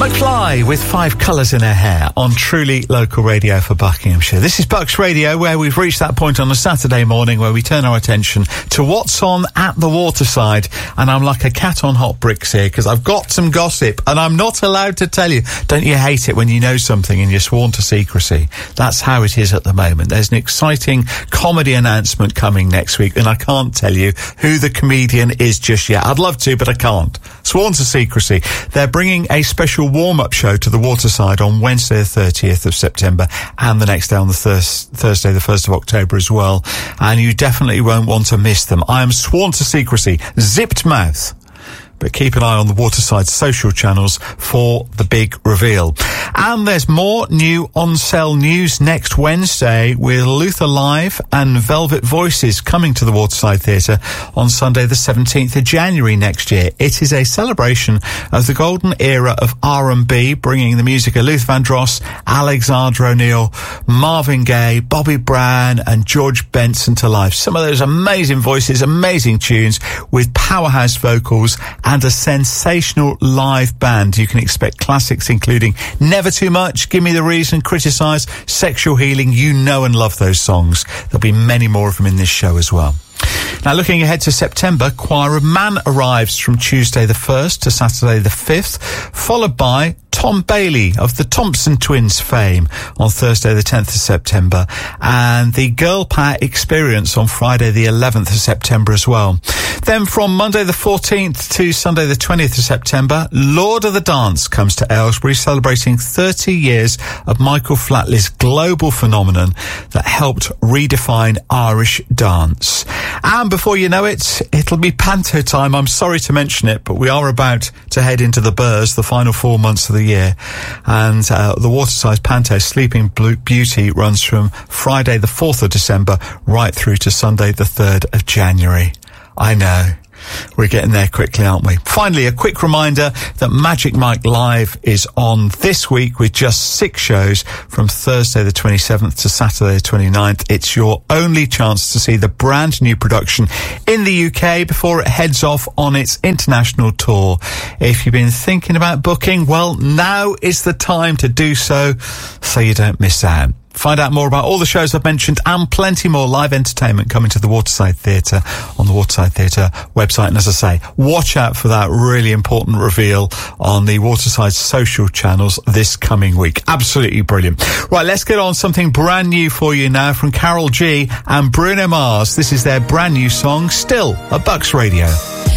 McFly with 5 colours in her hair on truly local radio for Buckinghamshire. This is Bucks Radio, where we've reached that point on a Saturday morning where we turn our attention to what's on at the waterside. And I'm like a cat on hot bricks here because I've got some gossip and I'm not allowed to tell you. Don't you hate it when you know something and you're sworn to secrecy? That's how it is at the moment. There's an exciting comedy announcement coming next week and I can't tell you who the comedian is just yet. I'd love to, but I can't. Sworn to secrecy. They're bringing a special warm-up show to the waterside on Wednesday the 30th of September and the next day on the Thursday the 1st of October as well. And you definitely won't want to miss them. I am sworn to secrecy. Zipped mouth. But keep an eye on the Waterside social channels for the big reveal. And there's more new on-sale news next Wednesday with Luther Live and Velvet Voices coming to the Waterside Theatre on Sunday the 17th of January next year. It is a celebration of the golden era of R&B, bringing the music of Luther Vandross, Alexander O'Neill, Marvin Gaye, Bobby Brown and George Benson to life. Some of those amazing voices, amazing tunes with powerhouse vocals and a sensational live band. You can expect classics including Never Too Much, Give Me the Reason, Criticise, Sexual Healing. You know and love those songs. There'll be many more of them in this show as well. Now, looking ahead to September, Choir of Man arrives from Tuesday the 1st to Saturday the 5th, followed by Tom Bailey of the Thompson Twins fame on Thursday the 10th of September, and the Girl Power Experience on Friday the 11th of September as well. Then from Monday the 14th to Sunday the 20th of September, Lord of the Dance comes to Aylesbury, celebrating 30 years of Michael Flatley's global phenomenon that helped redefine Irish dance. And before you know it, it'll be Panto time. I'm sorry to mention it, but we are about to head into the Burrs, the final 4 months of the year. And the Waterside Panto Sleeping Beauty runs from Friday the 4th of December right through to Sunday the 3rd of January. I know. We're getting there quickly, aren't we? Finally, a quick reminder that Magic Mike Live is on this week with just 6 shows from Thursday the 27th to Saturday the 29th. It's your only chance to see the brand new production in the UK before it heads off on its international tour. If you've been thinking about booking, well, now is the time to do so you don't miss out. Find out more about all the shows I've mentioned and plenty more live entertainment coming to the Waterside Theatre on the Waterside Theatre website. And as I say, watch out for that really important reveal on the Waterside social channels this coming week. Absolutely brilliant. Right, let's get on something brand new for you now from Carol G and Bruno Mars. This is their brand new song, Still at Bucks Radio.